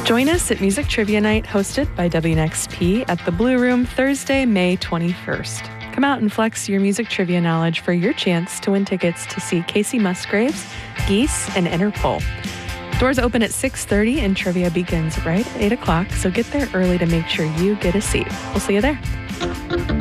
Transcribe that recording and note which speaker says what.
Speaker 1: Join us at Music Trivia Night, hosted by WNXP at the Blue Room Thursday, May 21st. Come out and flex your music trivia knowledge for your chance to win tickets to see Casey Musgraves, Geese, and Interpol. Doors open at 6:30 and trivia begins right at 8 o'clock, so get there early to make sure you get a seat. We'll see you there.